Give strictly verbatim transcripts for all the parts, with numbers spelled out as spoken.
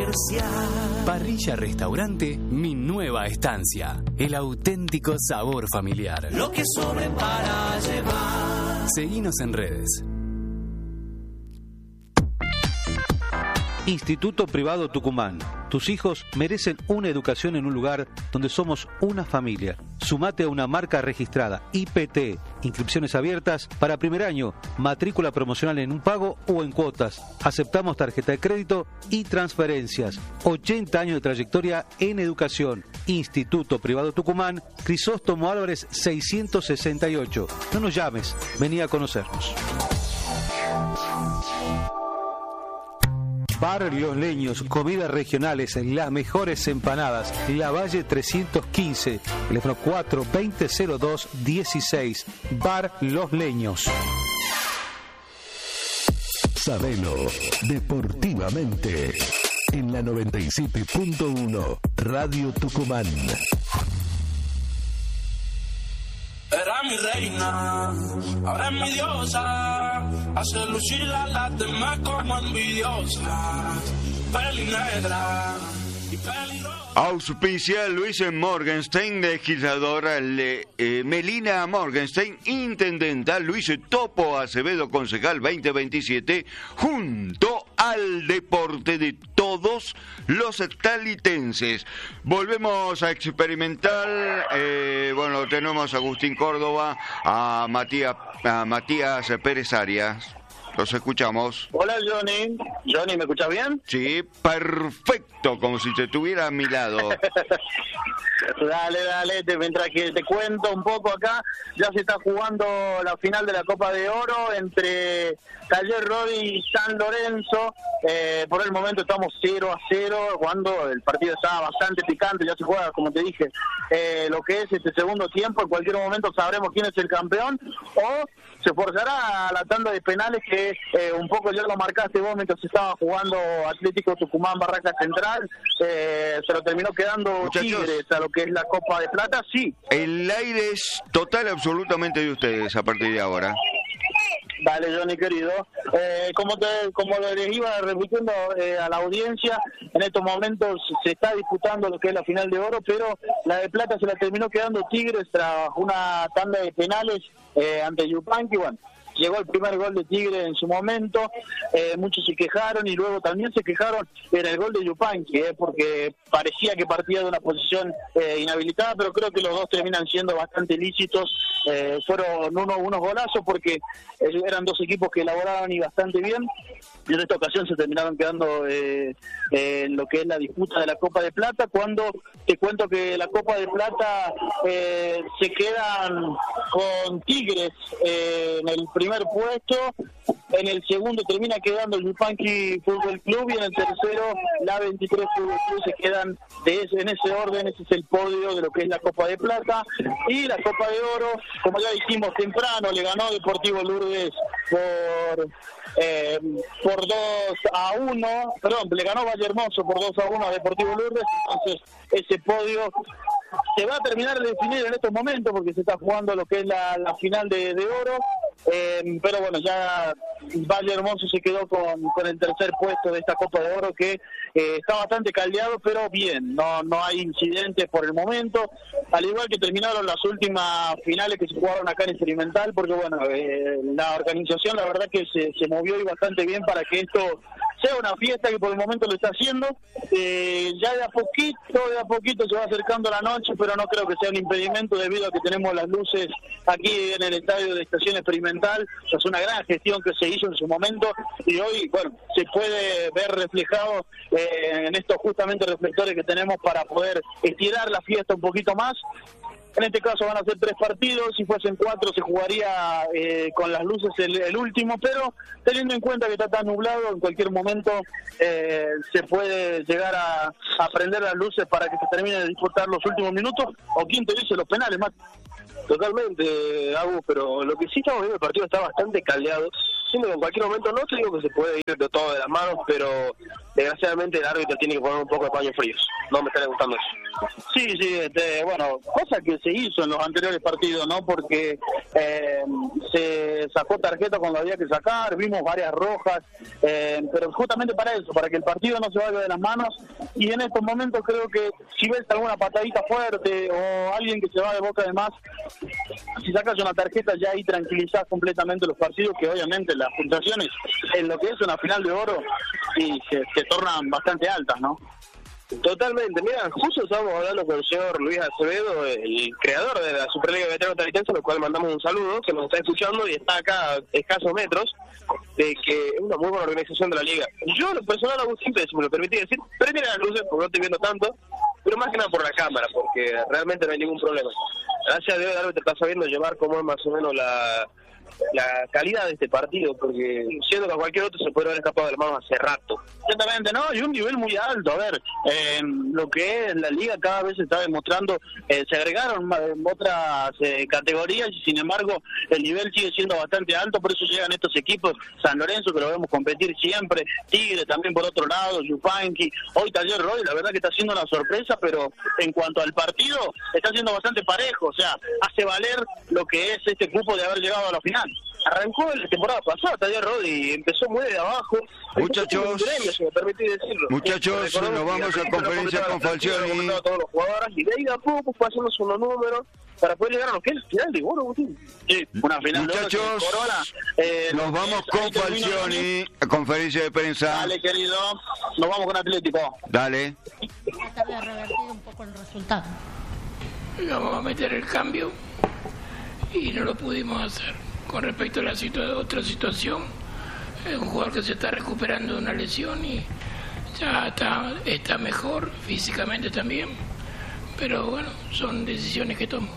comercial. Parrilla Restaurante Mi Nueva Estancia. El auténtico sabor familiar. Lo que sobre para llevar. Seguinos en redes. Instituto Privado Tucumán. Tus hijos merecen una educación en un lugar donde somos una familia. Sumate a una marca registrada, I P T. Inscripciones abiertas para primer año. Matrícula promocional en un pago o en cuotas. Aceptamos tarjeta de crédito y transferencias. ochenta años de trayectoria en educación. Instituto Privado Tucumán, Crisóstomo Álvarez seiscientos sesenta y ocho. No nos llames, vení a conocernos. Bar Los Leños, comidas regionales, las mejores empanadas. La Valle trescientos quince, teléfono cuatro veinte cero dos dieciséis. Bar Los Leños. Sabelo deportivamente en la noventa y siete punto uno Radio Tucumán. Era mi reina, ahora es mi diosa, hace lucir a las demás como envidiosas, peli negra y peligrosa. Auspicia Luis Morgenstein, legislador, le, eh, Melina Morgenstein, intendenta, Luis Topo Acevedo, concejal veinte veintisiete, junto al deporte de todos los talitenses. Volvemos a experimentar, eh, bueno, tenemos a Agustín Córdoba, a Matías, a Matías Pérez Arias. Los escuchamos. Hola, Johnny. Johnny, ¿me escuchas bien? Sí, perfecto, como si te estuviera a mi lado. Dale, dale, te, mientras que te cuento un poco acá, ya se está jugando la final de la Copa de Oro entre Taller Rodi y San Lorenzo. Eh, por el momento estamos cero a cero, cuando el partido estaba bastante picante, ya se juega, como te dije, eh, lo que es este segundo tiempo. En cualquier momento sabremos quién es el campeón, o se forzará a la tanda de penales que eh, un poco ya lo marcaste vos mientras estaba jugando Atlético Tucumán Barraca Central. Eh, se lo terminó quedando Muchachos, Tigres a lo que es la Copa de Plata, sí. El aire es total absolutamente de ustedes a partir de ahora. Dale, Johnny, querido. Eh, como te, como les iba repitiendo eh, a la audiencia, en estos momentos se está disputando lo que es la final de oro, pero la de plata se la terminó quedando Tigres tras una tanda de penales eh, ante Yupanqui. Bueno, llegó el primer gol de Tigre en su momento, eh, muchos se quejaron y luego también se quejaron en el gol de Yupanqui, eh, porque parecía que partía de una posición eh, inhabilitada, pero creo que los dos terminan siendo bastante lícitos. Eh, fueron uno, unos golazos porque eh, eran dos equipos que elaboraban y bastante bien, y en esta ocasión se terminaron quedando eh, eh, en lo que es la disputa de la Copa de Plata, cuando te cuento que la Copa de Plata eh, se quedan con Tigres eh, en el primer puesto, en el segundo termina quedando el Yupanqui Fútbol Club y en el tercero la veintitrés Fútbol Club. Se quedan de ese, en ese orden. Ese es el podio de lo que es la Copa de Plata. Y la Copa de Oro, como ya dijimos temprano, le ganó Deportivo Lourdes por eh, por dos a uno, perdón, le ganó Valle Hermoso por dos a uno a Deportivo Lourdes. Entonces ese podio se va a terminar de definir en estos momentos porque se está jugando lo que es la, la final de, de oro, eh, pero bueno, ya Valle Hermoso se quedó con, con el tercer puesto de esta Copa de Oro, que eh, está bastante caldeado, pero bien, no no hay incidentes por el momento, al igual que terminaron las últimas finales que se jugaron acá en Experimental, porque bueno, eh, la organización la verdad que se, se movió y bastante bien para que esto sea una fiesta, que por el momento lo está haciendo. Eh, ya de a poquito, de a poquito se va acercando la noche, pero no creo que sea un impedimento debido a que tenemos las luces aquí en el estadio de Estación Experimental. Es una gran gestión que se hizo en su momento y hoy, bueno, se puede ver reflejado eh, en estos justamente reflectores que tenemos para poder estirar la fiesta un poquito más. En este caso van a ser tres partidos, si fuesen cuatro se jugaría eh, con las luces el, el último, pero teniendo en cuenta que está tan nublado, en cualquier momento eh, se puede llegar a, a prender las luces para que se termine de disputar los últimos minutos, o quién te dice los penales, Matt. Totalmente, Agus, pero lo que sí estamos viendo, el partido está bastante caldeado, siendo que en cualquier momento no te digo que se puede ir de todo de las manos, pero desgraciadamente el árbitro tiene que poner un poco de paños fríos. No me está gustando eso. Sí, sí, este, bueno, cosa que se hizo en los anteriores partidos, ¿no? Porque eh, se sacó tarjeta cuando había que sacar, vimos varias rojas, eh, pero justamente para eso, para que el partido no se vaya de las manos. Y en estos momentos creo que si ves alguna patadita fuerte o alguien que se va de boca de más, si sacas una tarjeta ya ahí tranquilizás completamente los partidos, que obviamente las puntuaciones en lo que es una final de oro y se, se tornan bastante altas, ¿no? Totalmente, mira, justo estábamos hablando con el señor Luis Acevedo, el creador de la Superliga de Veteranos Taritenses, al cual mandamos un saludo, que nos está escuchando y está acá a escasos metros, de que es una muy buena organización de la liga. Yo, lo personal, hago siempre, si me lo permitís decir, prendí las luces porque no estoy viendo tanto, pero más que nada por la cámara, porque realmente no hay ningún problema. Gracias a Dios, el árbitro está sabiendo llevar cómo es más o menos la... la calidad de este partido, porque siendo que a cualquier otro se puede haber escapado de las manos hace rato. Exactamente, ¿no? Y un nivel muy alto. A ver, eh, lo que es la liga cada vez se está demostrando, eh, se agregaron otras eh, categorías y sin embargo el nivel sigue siendo bastante alto, por eso llegan estos equipos, San Lorenzo, que lo vemos competir siempre, Tigre también por otro lado, Yupanqui, hoy Taller Roy, la verdad que está siendo una sorpresa, pero en cuanto al partido, está siendo bastante parejo, o sea, hace valer lo que es este cupo de haber llegado a la final. Arrancó la temporada pasada Taller Roy y empezó muy de abajo. Muchachos, gremio, si me permitís decirlo. muchachos, Eh, nos vamos a conferencia con Falcioni. A todos los jugadores y de ahí de a poco fue haciéndose unos números para poder llegar a lo que es el final de oro, Agustín. Sí, una final Muchachos, de oro, Corona, eh, nos vamos es- con ahí termina Falcioni, a conferencia de prensa. Dale, querido, nos vamos con Atlético. Dale. Tratar de revertir un poco el resultado. Íbamos a meter el cambio y no lo pudimos hacer. Con respecto a la situa- otra situación, es un jugador que se está recuperando de una lesión y ya está, está mejor físicamente también, pero bueno, son decisiones que tomo.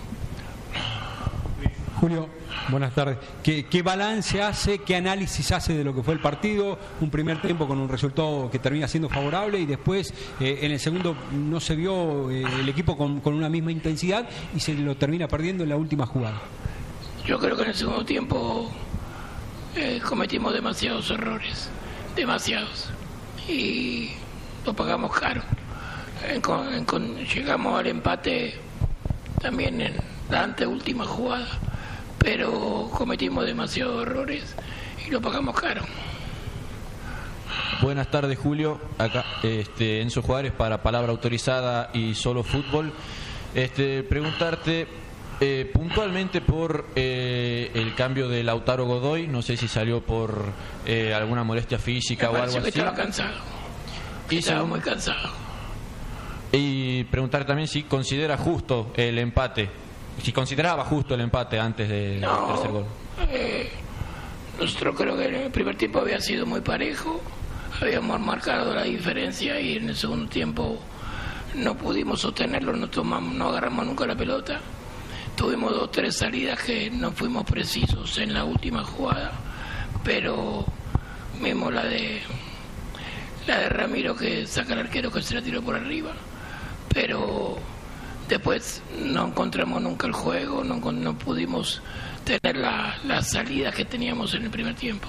Julio, buenas tardes. ¿Qué, ¿Qué balance hace, qué análisis hace de lo que fue el partido? Un primer tiempo con un resultado que termina siendo favorable y después eh, en el segundo no se vio eh, el equipo con, con una misma intensidad y se lo termina perdiendo en la última jugada. Yo creo que en el segundo tiempo eh, cometimos demasiados errores, demasiados, y lo pagamos caro. En con- en con- llegamos al empate también en la anteúltima jugada, pero cometimos demasiados errores y lo pagamos caro. Buenas tardes, Julio. Acá este, Enzo Juárez para Palabra Autorizada y Solo Fútbol. Este, preguntarte eh, puntualmente por eh, el cambio de Lautaro Godoy. No sé si salió por eh, alguna molestia física Me o algo pareció que así. estaba cansado, Y estaba segundo- muy cansado. Y preguntar también si considera justo el empate, si consideraba justo el empate antes del No. tercer gol. Eh, nosotros creo que en el primer tiempo había sido muy parejo, habíamos marcado la diferencia y en el segundo tiempo no pudimos sostenerlo, no tomamos, no agarramos nunca la pelota. Tuvimos dos o tres salidas que no fuimos precisos en la última jugada, pero mismo la de la de Ramiro que saca el arquero que se la tiró por arriba, pero después no encontramos nunca el juego, no, encon- no pudimos tener la, la salida que teníamos en el primer tiempo.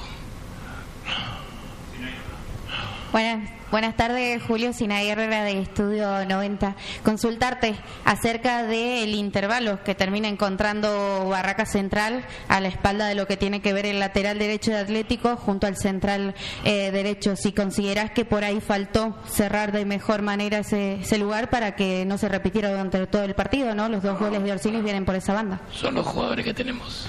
Buenas, buenas tardes, Julio. Sinaí Herrera de Estudio noventa. Consultarte acerca del intervalo que termina encontrando Barraca Central a la espalda de lo que tiene que ver el lateral derecho de Atlético junto al central eh, derecho. Si considerás que por ahí faltó cerrar de mejor manera ese, ese lugar para que no se repitiera durante todo el partido, ¿no? Los dos goles de Orsini vienen por esa banda. Son los jugadores que tenemos.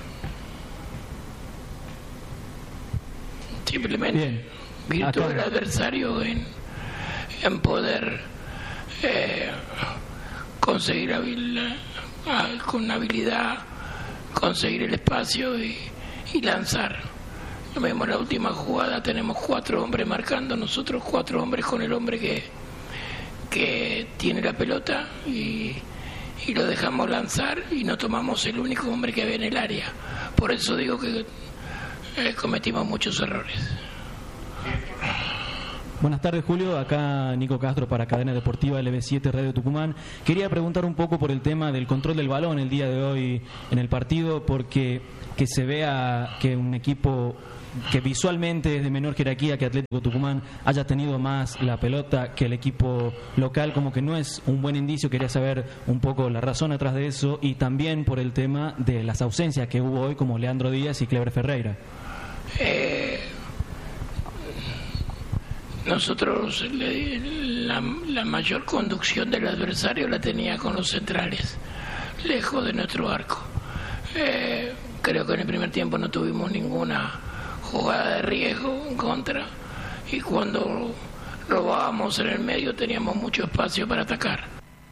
Simplemente Bien. virtud Acá- del adversario en, en poder eh, conseguir habil- ah, con habilidad conseguir el espacio y, y lanzar. Lo mismo en la última jugada tenemos cuatro hombres marcando, nosotros cuatro hombres con el hombre que, que tiene la pelota y, y lo dejamos lanzar y no tomamos el único hombre que había en el área. Por eso digo que eh, cometimos muchos errores. Buenas tardes, Julio. Acá Nico Castro para Cadena Deportiva L B siete Radio Tucumán. Quería preguntar un poco por el tema del control del balón el día de hoy en el partido, porque que se vea que un equipo que visualmente es de menor jerarquía, que Atlético Tucumán haya tenido más la pelota que el equipo local, como que no es un buen indicio. Quería saber un poco la razón atrás de eso, y también por el tema de las ausencias que hubo hoy, como Leandro Díaz y Cleber Ferreira. Eh, nosotros le, la, la mayor conducción del adversario la tenía con los centrales, lejos de nuestro arco. Eh, creo que en el primer tiempo no tuvimos ninguna jugada de riesgo en contra, y cuando robábamos en el medio teníamos mucho espacio para atacar.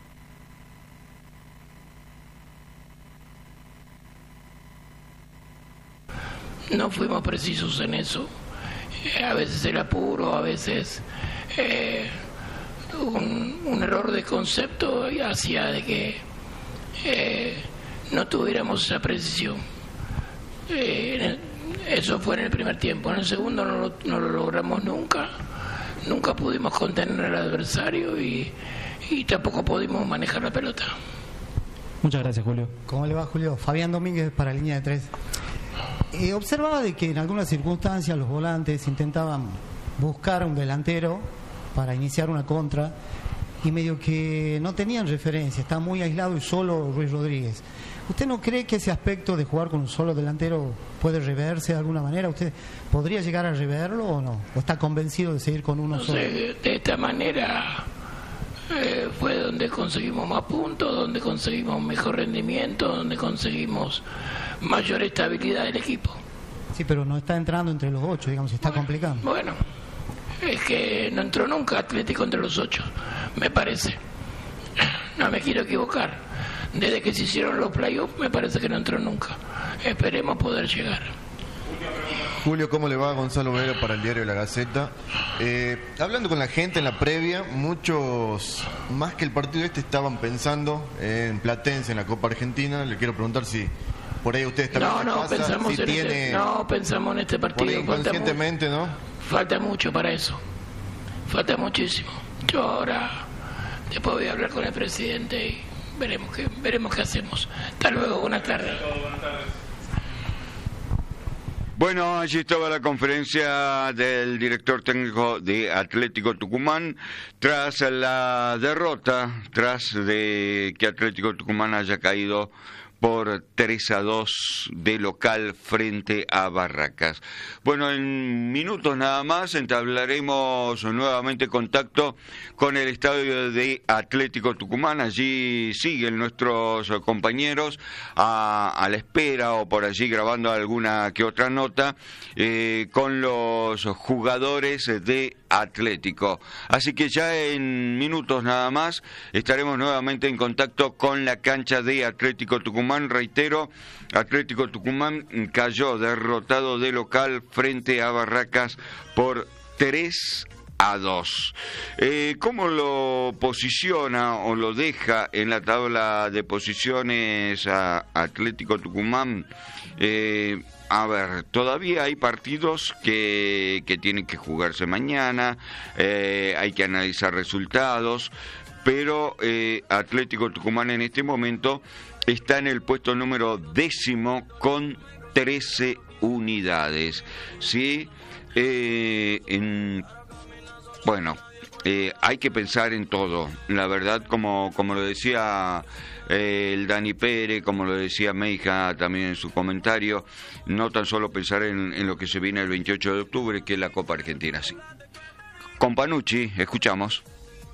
No fuimos precisos en eso. Eh, a veces el apuro, a veces eh, un, un error de concepto hacía de que eh, no tuviéramos esa precisión. Eh, en el, eso fue en el primer tiempo. En el segundo no lo, no lo logramos nunca. Nunca pudimos contener al adversario y, y tampoco pudimos manejar la pelota. Muchas gracias, Julio. ¿Cómo le va, Julio? Fabián Domínguez para Línea de Tres. Eh, observaba de que en algunas circunstancias los volantes intentaban buscar un delantero para iniciar una contra y medio que no tenían referencia, está muy aislado y solo Ruiz Rodríguez. ¿Usted no cree que ese aspecto de jugar con un solo delantero puede reverse de alguna manera? ¿Usted podría llegar a reverlo o no? ¿O está convencido de seguir con uno no solo? Sé, de esta manera eh, fue donde conseguimos más puntos, donde conseguimos mejor rendimiento, donde conseguimos mayor estabilidad del equipo. Sí, pero no está entrando entre los ocho, digamos, se está bueno, complicando. Bueno, es que no entró nunca Atlético entre los ocho, me parece. No me quiero equivocar. Desde que se hicieron los playoffs, me parece que no entró nunca. Esperemos poder llegar. Julio, ¿cómo le va? Gonzalo Vera para el diario La Gaceta. Eh, hablando con la gente en la previa, muchos, más que el partido este, estaban pensando en Platense, en la Copa Argentina. Le quiero preguntar si por ahí ustedes también no, no, pasa, pensamos si en tiene, este, no, pensamos en este partido. Por ahí inconscientemente, falta, ¿no? Falta mucho para eso. Falta muchísimo. Yo ahora, después voy a hablar con el presidente y veremos qué, veremos qué hacemos. Hasta luego, buenas tardes. Bueno, allí estaba la conferencia del director técnico de Atlético Tucumán tras la derrota, tras de que Atlético Tucumán haya caído por tres a dos de local frente a Barracas. Bueno, en minutos nada más entablaremos nuevamente contacto con el estadio de Atlético Tucumán. Allí siguen nuestros compañeros a, a la espera o por allí grabando alguna que otra nota eh, con los jugadores de Atlético. Así que ya en minutos nada más estaremos nuevamente en contacto con la cancha de Atlético Tucumán. Reitero, Atlético Tucumán cayó derrotado de local frente a Barracas por tres a dos. Eh, ¿Cómo lo posiciona o lo deja en la tabla de posiciones a Atlético Tucumán? Eh, A ver, todavía hay partidos que, que tienen que jugarse mañana, eh, hay que analizar resultados, pero eh, Atlético Tucumán en este momento está en el puesto número décimo con trece unidades, ¿sí? Eh, en, bueno, eh, hay que pensar en todo, la verdad, como, como lo decía eh, el Dani Pérez, como lo decía Meija también en su comentario, no tan solo pensar en, en lo que se viene el veintiocho de octubre, que es la Copa Argentina, sí. Con Panucci, escuchamos.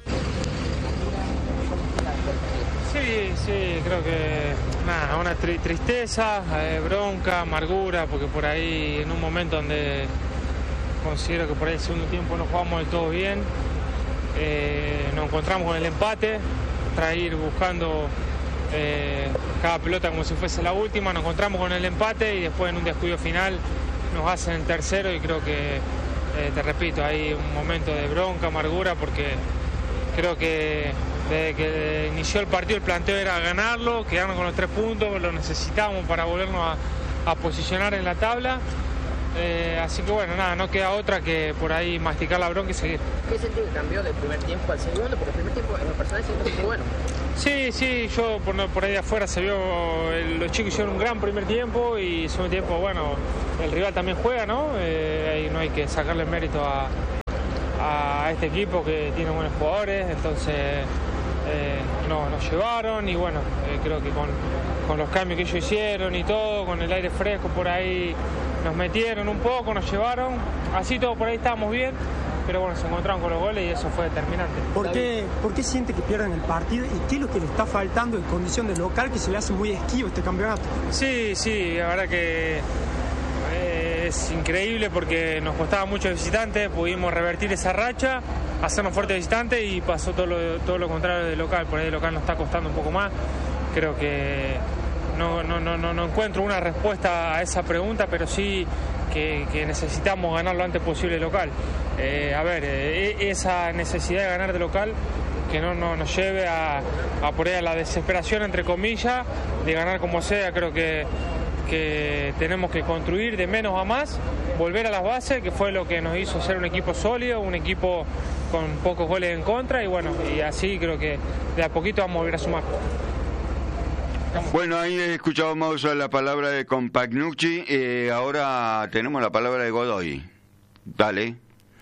Sí, sí, creo que nada, una tri tristeza, eh, bronca, amargura, porque por ahí en un momento donde considero que por ahí el segundo tiempo no jugamos del todo bien, eh, nos encontramos con el empate, tras ir buscando eh, cada pelota como si fuese la última, nos encontramos con el empate y después en un descuido final nos hacen el tercero y creo que, eh, te repito, hay un momento de bronca, amargura, porque creo que desde que inició el partido el planteo era ganarlo, quedarnos con los tres puntos, lo necesitábamos para volvernos a, a posicionar en la tabla. Eh, así que bueno, nada, no queda otra que por ahí masticar la bronca y seguir. ¿Qué sentido que cambió del primer tiempo al segundo? Porque el primer tiempo en lo personal siento que fue bueno. Sí, sí, yo por, por ahí de afuera se vio, el, los chicos hicieron un gran primer tiempo y segundo tiempo, bueno, el rival también juega, ¿no? Eh, ahí no hay que sacarle mérito a, a este equipo que tiene buenos jugadores, entonces eh, no, nos llevaron y bueno, eh, creo que con, con los cambios que ellos hicieron y todo, con el aire fresco por ahí nos metieron un poco, nos llevaron, así todo por ahí estábamos bien. Pero bueno, se encontraron con los goles y eso fue determinante. ¿Por qué, ¿Por qué siente que pierden el partido y qué es lo que le está faltando en condición de local que se le hace muy esquivo este campeonato? Sí, sí, la verdad que eh, es increíble porque nos costaba mucho de visitante, pudimos revertir esa racha, hacernos fuerte de visitante y pasó todo lo, todo lo contrario de local. Por ahí de local nos está costando un poco más. Creo que no, no, no, no, no encuentro una respuesta a esa pregunta, pero sí que, que necesitamos ganar lo antes posible local. Eh, a ver, eh, esa necesidad de ganar de local que no, no nos lleve a, a por ahí a la desesperación, entre comillas, de ganar como sea. Creo que, que tenemos que construir de menos a más, volver a las bases, que fue lo que nos hizo ser un equipo sólido, un equipo con pocos goles en contra, y bueno, y así creo que de a poquito vamos a volver a sumar. Bueno, ahí escuchábamos la palabra de Compagnucci, eh, ahora tenemos la palabra de Godoy. Dale.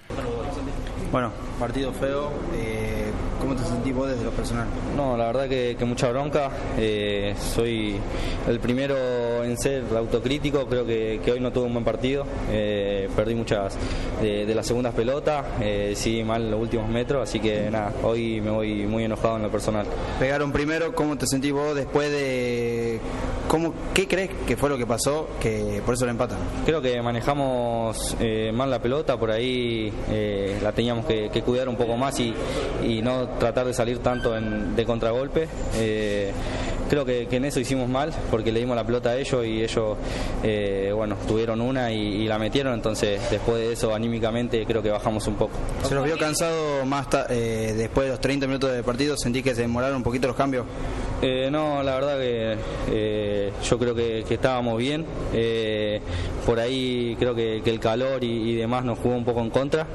Bueno, partido feo. Eh, ¿Cómo te sentís vos desde lo personal? No, la verdad que, que mucha bronca. Eh, soy el primero en ser autocrítico. Creo que, que hoy no tuve un buen partido. Eh, perdí muchas de, de las segundas pelotas. Eh, sí, mal en los últimos metros. Así que nada, hoy me voy muy enojado en lo personal. Pegaron primero. ¿Cómo te sentís vos después de...? ¿Cómo, ¿Qué crees que fue lo que pasó que por eso lo empatan? Creo que manejamos eh, mal la pelota. Por ahí eh, la teníamos que, que cuidar un poco más y, y no tratar de salir tanto en, de contragolpe. Eh, creo que, que en eso hicimos mal porque le dimos la pelota a ellos y ellos eh, bueno, tuvieron una y, y la metieron, entonces después de eso anímicamente creo que bajamos un poco. ¿Se los vio cansado más eh, después de los treinta minutos del partido? ¿Sentí que se demoraron un poquito los cambios? Eh, no, la verdad que eh, yo creo que, que estábamos bien. Eh, por ahí creo que, que el calor y, y demás nos jugó un poco en contra.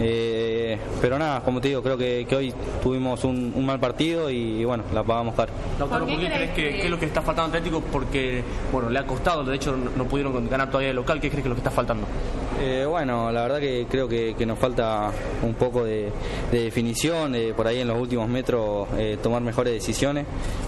Eh, pero nada, como te digo, creo que, que hoy tuvimos un, un mal partido y, y bueno, la pagamos caro. Lautaro, ¿por qué crees que, que es lo que está faltando a Atlético? Porque bueno, le ha costado, de hecho no, no pudieron ganar todavía el local. ¿Qué crees que es lo que está faltando? Eh, bueno, la verdad que creo que, que nos falta un poco de, de definición, de por ahí en los últimos metros eh, tomar mejores decisiones.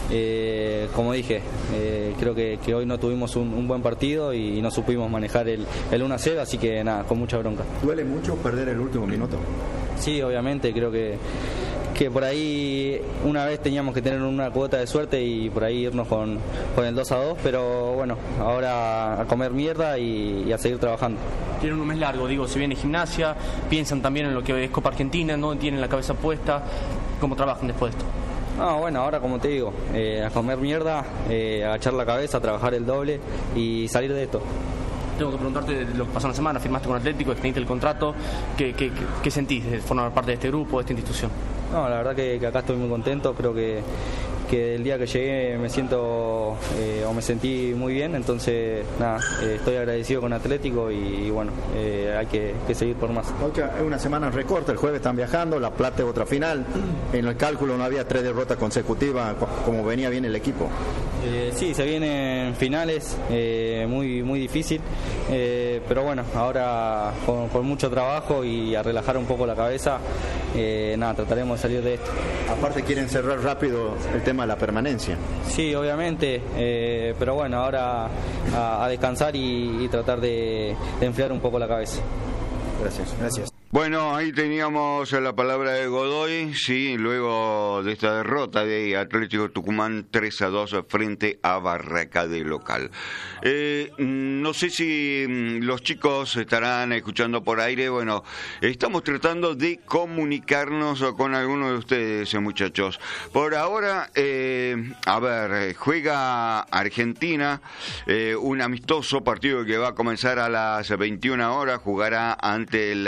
Eh, como dije, eh, creo que, que hoy no tuvimos un, un buen partido y no supimos manejar el, el uno a cero, así que nada, con mucha bronca. ¿Duele mucho perder el último minuto? Sí, obviamente, creo que que por ahí una vez teníamos que tener una cuota de suerte y por ahí irnos con, con el dos a dos, pero bueno, ahora a comer mierda y, y a seguir trabajando. Tienen un mes largo, digo, si viene Gimnasia, piensan también en lo que es Copa Argentina, no tienen la cabeza puesta. ¿Cómo trabajan después de esto? No, bueno, ahora como te digo, eh, a comer mierda, eh, a echar la cabeza, a trabajar el doble y salir de esto. Tengo que preguntarte de lo que pasó en la semana, firmaste con Atlético, extendiste el contrato, ¿qué, qué, qué sentís de formar parte de este grupo, de esta institución? No, la verdad que, que acá estoy muy contento, creo que, que el día que llegué me siento eh, o me sentí muy bien, entonces nada, eh, estoy agradecido con Atlético y, y bueno, eh, hay que, que seguir por más. Es una semana recorta, el jueves están viajando, La Plata es otra final, en el cálculo no había tres derrotas consecutivas como venía bien el equipo. Eh, sí, se vienen finales, eh, muy muy difícil, eh, pero bueno, ahora con, con mucho trabajo y a relajar un poco la cabeza, eh, nada, trataremos de salir de esto. Aparte quieren cerrar rápido el tema de la permanencia. Sí, obviamente, eh, pero bueno, ahora a, a descansar y, y tratar de, de enfriar un poco la cabeza. Gracias, gracias. Bueno, ahí teníamos la palabra de Godoy, sí, luego de esta derrota de Atlético Tucumán tres a dos frente a Barraca de local. Eh, no sé si los chicos estarán escuchando por aire, bueno, estamos tratando de comunicarnos con algunos de ustedes, muchachos. Por ahora, eh, a ver, juega Argentina, eh, un amistoso partido que va a comenzar a las veintiuna horas, jugará ante la Sub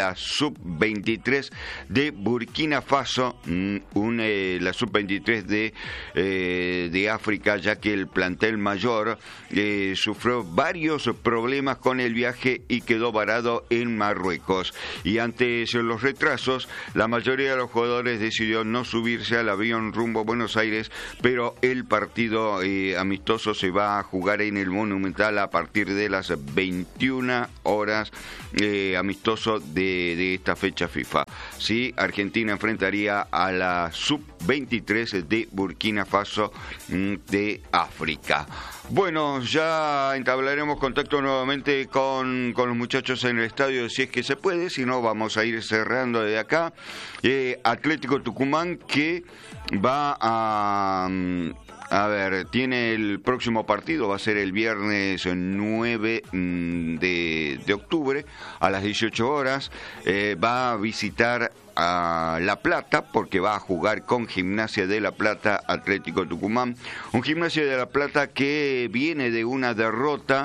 sub veintitrés de Burkina Faso, un, eh, la sub veintitrés de, eh, de África, ya que el plantel mayor eh, sufrió varios problemas con el viaje y quedó varado en Marruecos. Y ante los retrasos, la mayoría de los jugadores decidió no subirse al avión rumbo a Buenos Aires, pero el partido eh, amistoso se va a jugar en el Monumental a partir de las veintiuna horas, eh, amistoso de, de esta fecha FIFA. Sí, Argentina enfrentaría a la sub veintitrés de Burkina Faso de África. Bueno, ya entablaremos contacto nuevamente con, con los muchachos en el estadio, si es que se puede, si no vamos a ir cerrando de acá. Eh, Atlético Tucumán, que va a... A ver, tiene el próximo partido, va a ser el viernes nueve de, de octubre a las dieciocho horas. Eh, va a visitar a La Plata, porque va a jugar con Gimnasia de La Plata, Atlético Tucumán. Un Gimnasia de La Plata que viene de una derrota,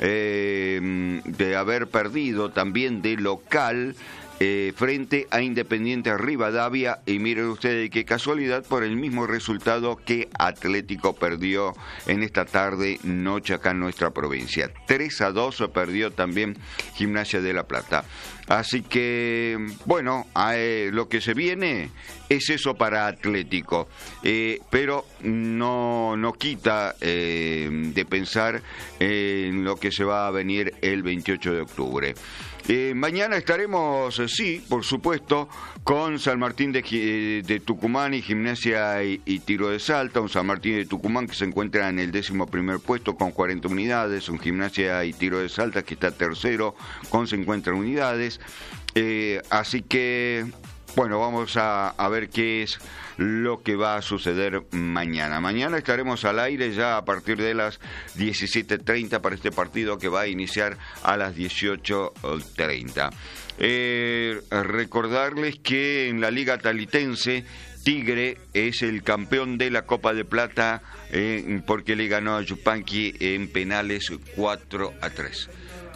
eh, de haber perdido también de local, Eh, frente a Independiente Rivadavia, y miren ustedes qué casualidad, por el mismo resultado que Atlético perdió en esta tarde noche acá en nuestra provincia. tres a dos perdió también Gimnasia de La Plata. Así que, bueno, eh, lo que se viene es eso para Atlético, eh, pero no, no quita eh, de pensar en lo que se va a venir el veintiocho de octubre. Eh, mañana estaremos, eh, sí, por supuesto, con San Martín de, de Tucumán y Gimnasia y, y Tiro de Salta. Un San Martín de Tucumán que se encuentra en el décimo primer puesto con cuarenta unidades. Un Gimnasia y Tiro de Salta que está tercero con cincuenta unidades. Eh, así que, bueno, vamos a, a ver qué es lo que va a suceder mañana. Mañana estaremos al aire ya a partir de las diecisiete treinta para este partido que va a iniciar a las dieciocho treinta. Eh, recordarles que en la Liga Talitense Tigre es el campeón de la Copa de Plata, eh, porque le ganó a Yupanqui en penales cuatro a tres.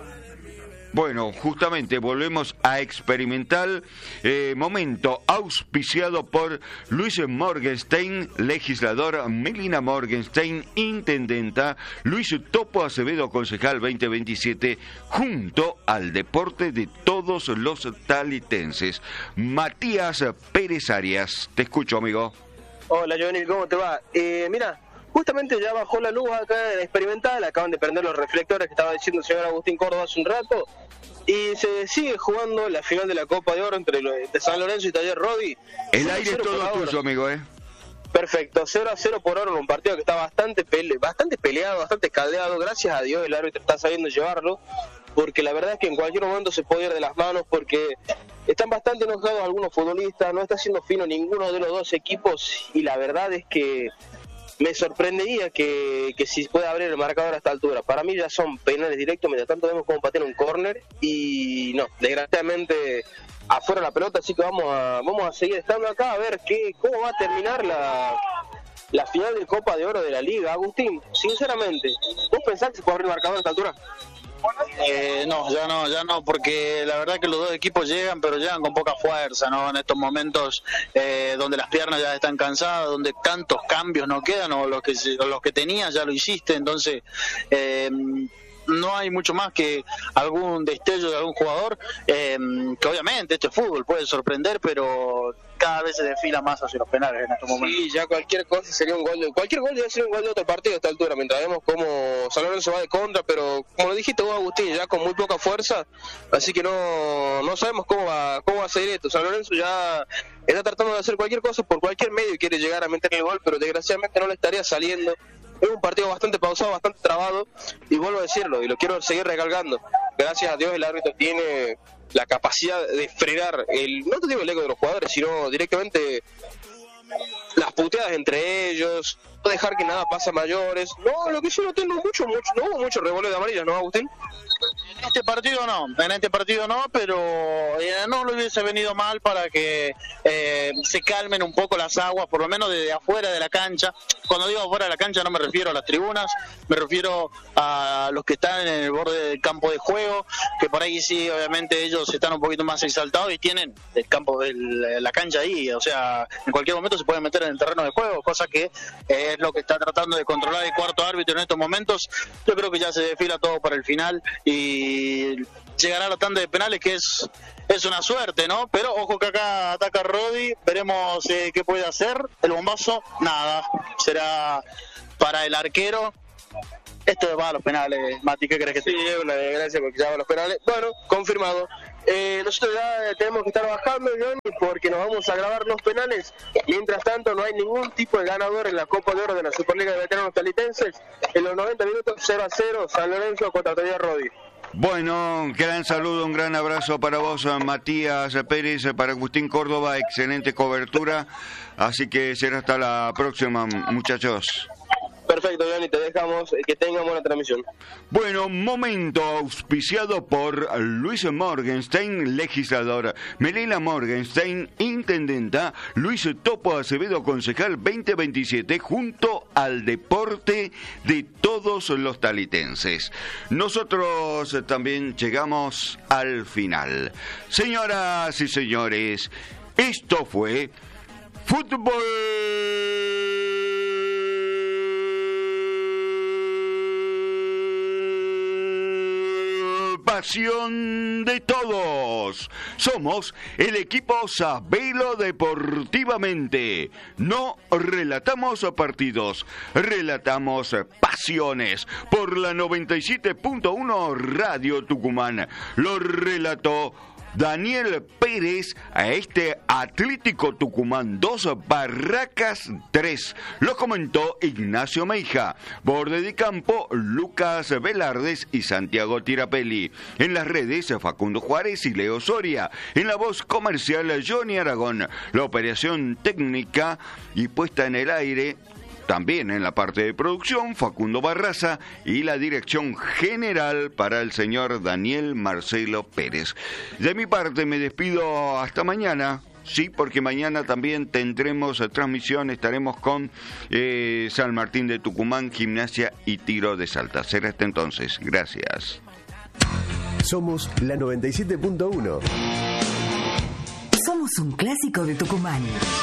Bueno, justamente volvemos a experimentar eh, momento auspiciado por Luis Morgenstein, legislador, Melina Morgenstein, intendenta, Luis Topo Acevedo, concejal veinte veintisiete, junto al deporte de todos los talitenses. Matías Pérez Arias, te escucho, amigo. Hola, Johnny, ¿cómo te va? Eh, mira, justamente ya bajó la luz acá en Experimental, acaban de prender los reflectores que estaba diciendo el señor Agustín Córdoba hace un rato, y se sigue jugando la final de la Copa de Oro entre los de San Lorenzo y Taller Rodi. El aire es todo tuyo, amigo, ¿eh? Perfecto, cero a cero por hora en un partido que está bastante pele bastante peleado, bastante caldeado. Gracias a Dios el árbitro está sabiendo llevarlo, porque la verdad es que en cualquier momento se puede ir de las manos, porque están bastante enojados algunos futbolistas, no está haciendo fino ninguno de los dos equipos, y la verdad es que me sorprendería que, que si puede abrir el marcador a esta altura. Para mí ya son penales directos, mientras tanto vemos cómo patean un córner, y no, desgraciadamente afuera la pelota, así que vamos a vamos a seguir estando acá a ver qué cómo va a terminar la, la final de Copa de Oro de la Liga. Agustín, sinceramente, ¿vos pensás que se puede abrir el marcador a esta altura? Eh, no, ya no, ya no, porque la verdad que los dos equipos llegan, pero llegan con poca fuerza, ¿no? En estos momentos eh, donde las piernas ya están cansadas, donde tantos cambios no quedan, o los que o los que tenías ya lo hiciste, entonces eh, no hay mucho más que algún destello de algún jugador, eh, que obviamente este fútbol puede sorprender, pero cada vez se desfila más hacia los penales en estos momentos. Sí, ya cualquier cosa sería un gol de, cualquier gol debe ser un gol de otro partido a esta altura, mientras vemos cómo San Lorenzo va de contra, pero como lo dijiste vos, Agustín, ya con muy poca fuerza, así que no no sabemos cómo va cómo va a seguir esto. San Lorenzo ya está tratando de hacer cualquier cosa por cualquier medio y quiere llegar a meter el gol, pero desgraciadamente no le estaría saliendo. Es un partido bastante pausado, bastante trabado, y vuelvo a decirlo, y lo quiero seguir recalcando. Gracias a Dios el árbitro tiene la capacidad de frenar, el no te digo el ego de los jugadores, sino directamente las puteadas entre ellos, no dejar que nada pase a mayores. No, lo que sí no tengo mucho, mucho, no hubo mucho revoleo de amarillas, ¿no, Agustín? este partido no, en este partido no, pero eh, no le hubiese venido mal para que eh, se calmen un poco las aguas, por lo menos desde afuera de la cancha. Cuando digo afuera de la cancha no me refiero a las tribunas, me refiero a los que están en el borde del campo de juego, que por ahí sí, obviamente ellos están un poquito más exaltados y tienen el campo de la cancha ahí, o sea, en cualquier momento se pueden meter en el terreno de juego, cosa que eh, es lo que está tratando de controlar el cuarto árbitro en estos momentos. Yo creo que ya se desfila todo para el final y llegará a la tanda de penales, que es es una suerte, ¿no? Pero ojo que acá ataca Rodi, veremos eh, qué puede hacer. El bombazo, nada, será para el arquero. Esto va a los penales, Mati, ¿qué crees que sí? Sí, una desgracia porque ya va a los penales. Bueno, confirmado. Eh, nosotros ya tenemos que estar bajando, Johnny, porque nos vamos a grabar los penales. Mientras tanto, no hay ningún tipo de ganador en la Copa de Oro de la Superliga de Veteranos Talitenses. En los noventa minutos, cero a cero, San Lorenzo contra Todavía Rodi. Bueno, un gran saludo, un gran abrazo para vos, Matías Pérez, para Agustín Córdoba, excelente cobertura, así que será hasta la próxima, muchachos. Perfecto, Johnny, te dejamos, que tengan buena transmisión. Bueno, momento auspiciado por Luis Morgenstein, legislador, Melina Morgenstein, intendenta, Luis Topo Acevedo, concejal veinte veintisiete, junto al deporte de todos los talitenses. Nosotros también llegamos al final. Señoras y señores, esto fue Fútbol Pasión de todos. Somos el equipo Sabelo Deportivamente. No relatamos partidos, relatamos pasiones. Por la noventa y siete punto uno Radio Tucumán. Lo relató Daniel Pérez a este Atlético Tucumán dos, Barracas tres. Lo comentó Ignacio Meija. Borde de campo, Lucas Velardes y Santiago Tirapelli. En las redes, Facundo Juárez y Leo Soria. En la voz comercial, Johnny Aragón. La operación técnica y puesta en el aire, también en la parte de producción, Facundo Barraza, y la dirección general para el señor Daniel Marcelo Pérez. De mi parte me despido hasta mañana. Sí, porque mañana también tendremos transmisión, estaremos con eh, San Martín de Tucumán, Gimnasia y Tiro de Salta. Será hasta entonces. Gracias. Somos la noventa y siete punto uno. Somos un clásico de Tucumán.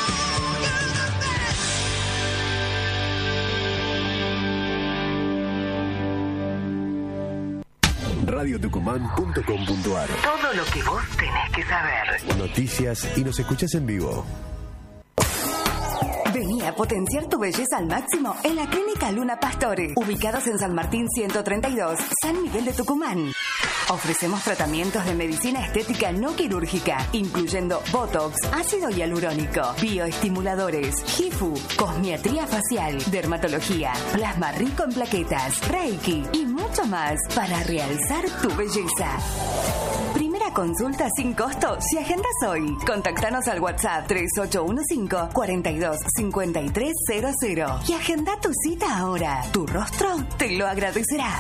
radio tucumán punto com punto ar. Todo lo que vos tenés que saber. Noticias y nos escuchás en vivo. Vení a potenciar tu belleza al máximo en la Clínica Luna Pastore, ubicados en San Martín ciento treinta y dos, San Miguel de Tucumán. Ofrecemos tratamientos de medicina estética no quirúrgica, incluyendo Botox, ácido hialurónico, bioestimuladores, H I F U, cosmiatría facial, dermatología, plasma rico en plaquetas, Reiki y mucho más para realzar tu belleza. Primera consulta sin costo si agendas hoy. Contactanos al WhatsApp tres ocho uno cinco, cuatro dos cinco tres cero cero y agenda tu cita ahora. Tu rostro te lo agradecerá.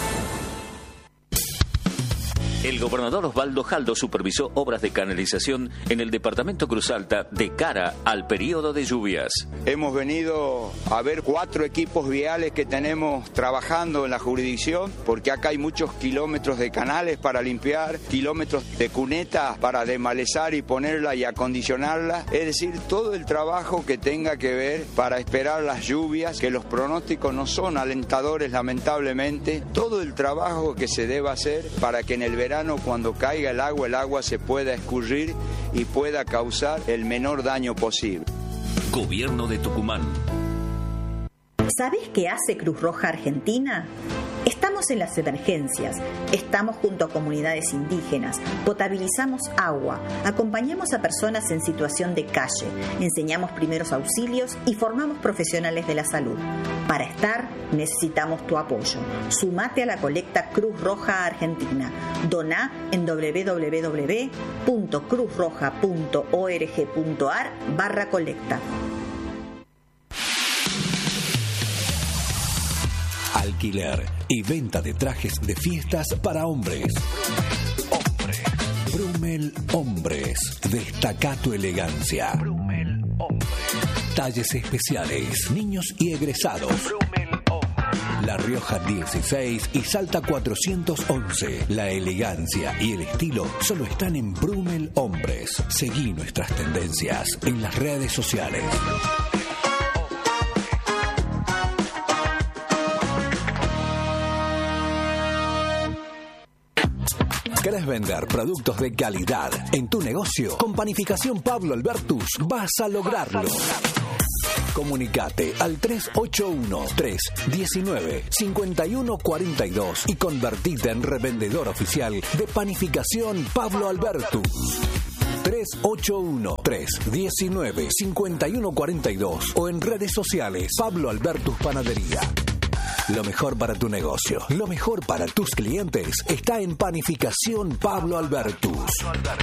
El gobernador Osvaldo Jaldo supervisó obras de canalización en el departamento Cruz Alta de cara al periodo de lluvias. Hemos venido a ver cuatro equipos viales que tenemos trabajando en la jurisdicción, porque acá hay muchos kilómetros de canales para limpiar, kilómetros de cunetas para desmalezar y ponerla y acondicionarla. Es decir, todo el trabajo que tenga que ver para esperar las lluvias, que los pronósticos no son alentadores lamentablemente. Todo el trabajo que se deba hacer para que en el verano, cuando caiga el agua, el agua se pueda escurrir y pueda causar el menor daño posible. Gobierno de Tucumán. ¿Sabés qué hace Cruz Roja Argentina? Estamos en las emergencias, estamos junto a comunidades indígenas, potabilizamos agua, acompañamos a personas en situación de calle, enseñamos primeros auxilios y formamos profesionales de la salud. Para estar, necesitamos tu apoyo. Sumate a la colecta Cruz Roja Argentina. Doná en doble u doble u doble u punto cruz roja punto org punto ar barra colecta. Alquiler y venta de trajes de fiestas para hombres. Brumel Hombres. Destaca tu elegancia. Brumel Hombres. Talles especiales, niños y egresados. Brumel Hombres. La Rioja dieciséis y Salta cuatrocientos once. La elegancia y el estilo solo están en Brumel Hombres. Seguí nuestras tendencias en las redes sociales. ¿Querés vender productos de calidad en tu negocio? Con Panificación Pablo Albertus vas a lograrlo. Comunicate al tres ocho uno, tres uno nueve, cinco uno cuatro dos y convertite en revendedor oficial de Panificación Pablo Albertus. tres ocho uno, tres uno nueve, cinco uno cuatro dos o en redes sociales Pablo Albertus Panadería. Lo mejor para tu negocio, lo mejor para tus clientes está en Panificación Pablo Albertus.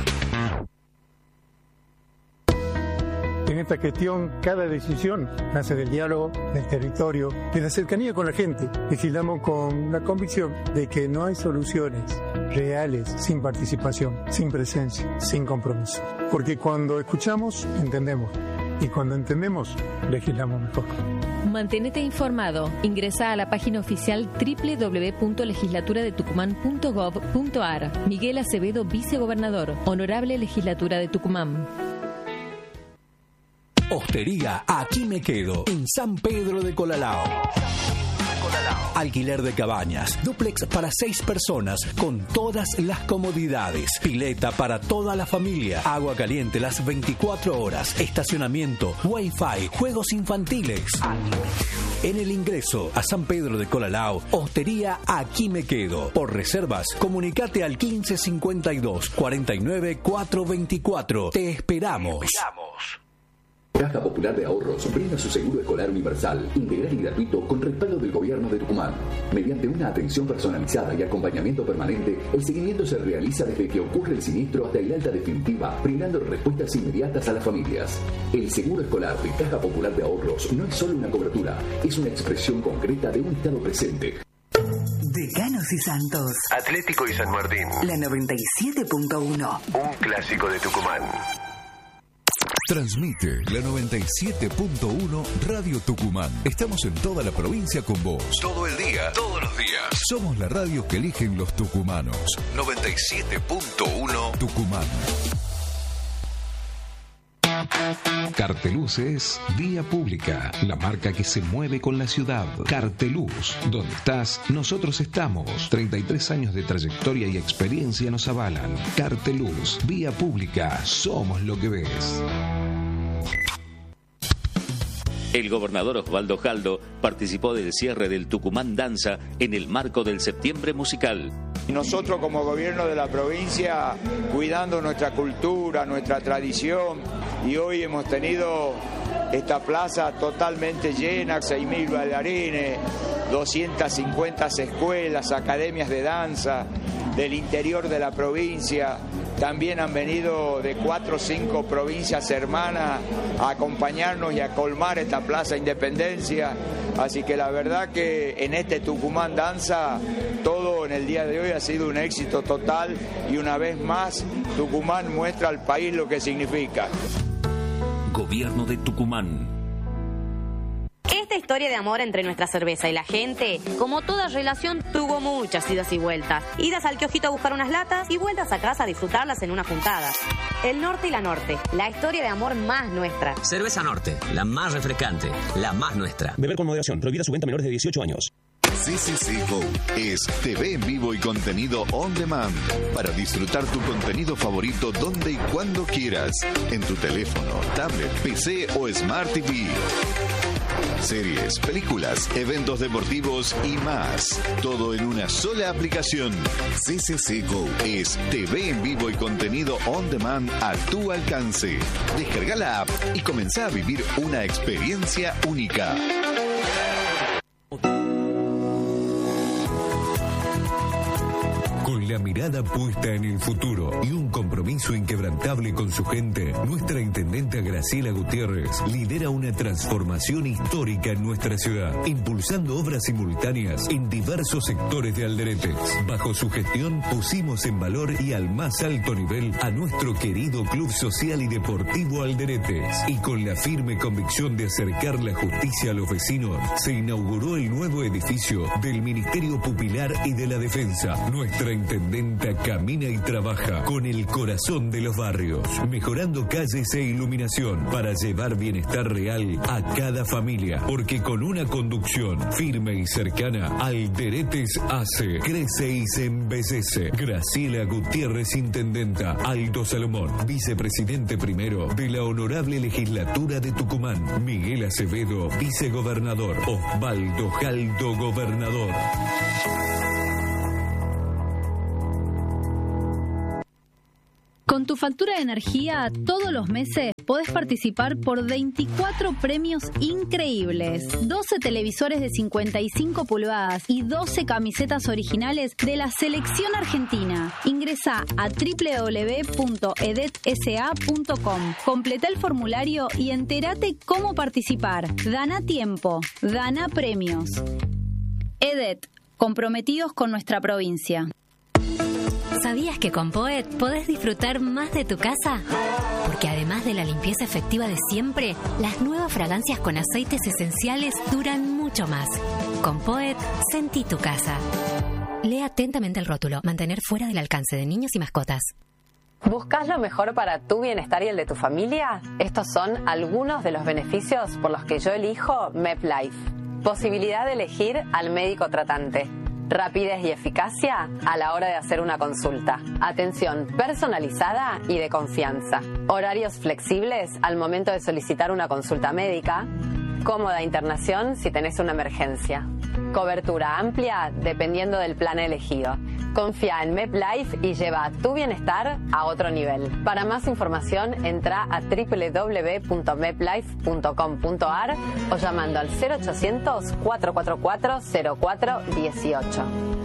En esta gestión, cada decisión nace del diálogo, del territorio, de la cercanía con la gente. Legislamos con la convicción de que no hay soluciones reales sin participación, sin presencia, sin compromiso. Porque cuando escuchamos, entendemos. Y cuando entendemos, legislamos mejor. Mantenete informado. Ingresa a la página oficial doble u doble u doble u punto legislatura de tucumán punto gov punto ar. Miguel Acevedo, vicegobernador. Honorable Legislatura de Tucumán. Hostería Aquí Me Quedo, en San Pedro de Colalao. Alquiler de cabañas, dúplex para seis personas con todas las comodidades, pileta para toda la familia, agua caliente las veinticuatro horas, estacionamiento, wifi, juegos infantiles. En el ingreso a San Pedro de Colalao, Hostería Aquí Me Quedo. Por reservas, comunicate al quince cincuenta y dos, cuarenta y nueve, cuatrocientos veinticuatro. Te esperamos. Te esperamos. Caja Popular de Ahorros brinda su seguro escolar universal, integral y gratuito con respaldo del Gobierno de Tucumán. Mediante una atención personalizada y acompañamiento permanente, el seguimiento se realiza desde que ocurre el siniestro hasta el alta definitiva, brindando respuestas inmediatas a las familias. El seguro escolar de Caja Popular de Ahorros no es solo una cobertura, es una expresión concreta de un estado presente. Decanos y Santos. Atlético y San Martín. La noventa y siete punto uno. Un clásico de Tucumán. Transmite la noventa y siete punto uno Radio Tucumán. Estamos en toda la provincia con vos. Todo el día, todos los días. Somos la radio que eligen los tucumanos. noventa y siete punto uno Tucumán. Carteluz es Vía Pública, la marca que se mueve con la ciudad. Carteluz, donde estás, nosotros estamos. treinta y tres años de trayectoria y experiencia nos avalan. Carteluz, Vía Pública, somos lo que ves. El gobernador Osvaldo Jaldo participó del cierre del Tucumán Danza en el marco del Septiembre Musical. Y nosotros como gobierno de la provincia, cuidando nuestra cultura, nuestra tradición, y hoy hemos tenido esta plaza totalmente llena, seis mil bailarines, doscientas cincuenta escuelas, academias de danza del interior de la provincia. También han venido de cuatro o cinco provincias hermanas a acompañarnos y a colmar esta Plaza Independencia. Así que la verdad que en este Tucumán Danza todo en el día de hoy ha sido un éxito total y una vez más Tucumán muestra al país lo que significa. Gobierno de Tucumán. Esta historia de amor entre nuestra cerveza y la gente, como toda relación, tuvo muchas idas y vueltas. Idas al kiosquito a buscar unas latas y vueltas a casa a disfrutarlas en una juntada. El Norte y la Norte, la historia de amor más nuestra. Cerveza Norte, la más refrescante, la más nuestra. Beber con moderación, prohibida su venta a menores de dieciocho años. C C C Go es T V en vivo y contenido on demand para disfrutar tu contenido favorito donde y cuando quieras, en tu teléfono, tablet, P C o Smart T V. Series, películas, eventos deportivos y más. Todo en una sola aplicación. C C C Go es T V en vivo y contenido on demand a tu alcance. Descarga la app y comenzá a vivir una experiencia única. Con la mirada puesta en el futuro y un compromiso inquebrantable con su gente, nuestra intendenta Graciela Gutiérrez lidera una transformación histórica en nuestra ciudad, impulsando obras simultáneas en diversos sectores de Alderetes. Bajo su gestión pusimos en valor y al más alto nivel a nuestro querido Club Social y Deportivo Alderetes, y con la firme convicción de acercar la justicia a los vecinos, se inauguró el nuevo edificio del Ministerio Pupilar y de la Defensa. Nuestra intendenta camina y trabaja con el corazón de los barrios, mejorando calles e iluminación para llevar bienestar real a cada familia, porque con una conducción firme y cercana, Alderetes hace, crece y se embellece. Graciela Gutiérrez, intendenta. Aldo Salomón, vicepresidente primero de la Honorable Legislatura de Tucumán. Miguel Acevedo, vicegobernador. Osvaldo Jaldo, gobernador. Con tu factura de energía, todos los meses podés participar por veinticuatro premios increíbles. doce televisores de cincuenta y cinco pulgadas y doce camisetas originales de la selección argentina. Ingresá a doble u doble u doble u punto edet s a punto com. Completa el formulario y entérate cómo participar. Gana tiempo, gana premios. Edet, comprometidos con nuestra provincia. ¿Sabías que con Poet podés disfrutar más de tu casa? Porque además de la limpieza efectiva de siempre, las nuevas fragancias con aceites esenciales duran mucho más. Con Poet, sentí tu casa. Lee atentamente el rótulo. Mantener fuera del alcance de niños y mascotas. ¿Buscas lo mejor para tu bienestar y el de tu familia? Estos son algunos de los beneficios por los que yo elijo MepLife. Posibilidad de elegir al médico tratante. Rapidez y eficacia a la hora de hacer una consulta. Atención personalizada y de confianza. Horarios flexibles al momento de solicitar una consulta médica. Cómoda internación si tenés una emergencia. Cobertura amplia dependiendo del plan elegido. Confía en MepLife y lleva tu bienestar a otro nivel. Para más información, entra a doble u doble u doble u punto meplife punto com punto a r o llamando al cero ochocientos, cuatro cuatro cuatro, cero cuatro uno ocho.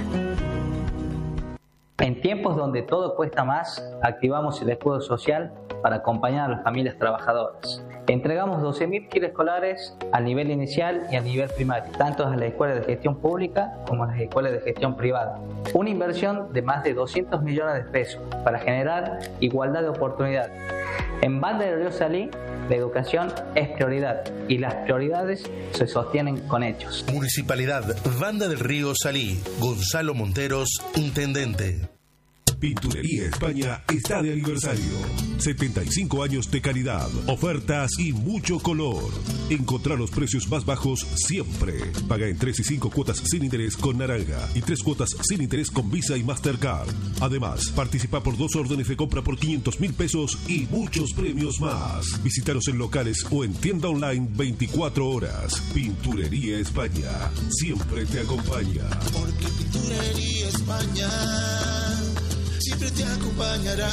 En tiempos donde todo cuesta más, activamos el escudo social para acompañar a las familias trabajadoras. Entregamos doce mil kits escolares al nivel inicial y al nivel primario, tanto en las escuelas de gestión pública como en las escuelas de gestión privada. Una inversión de más de doscientos millones de pesos para generar igualdad de oportunidades. En Banda del Río Salí, la educación es prioridad y las prioridades se sostienen con hechos. Municipalidad Banda del Río Salí. Gonzalo Monteros, intendente. Pinturería España está de aniversario. setenta y cinco años de calidad, ofertas y mucho color. Encontrar los precios más bajos siempre. Paga en tres y cinco cuotas sin interés con Naranja y tres cuotas sin interés con Visa y Mastercard. Además, participa por dos órdenes de compra por quinientos mil pesos y muchos premios más. Visítanos en locales o en tienda online veinticuatro horas. Pinturería España siempre te acompaña. Porque Pinturería España siempre te acompañará.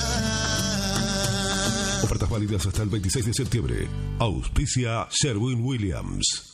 Ofertas válidas hasta el veintiséis de septiembre. Auspicia Sherwin Williams.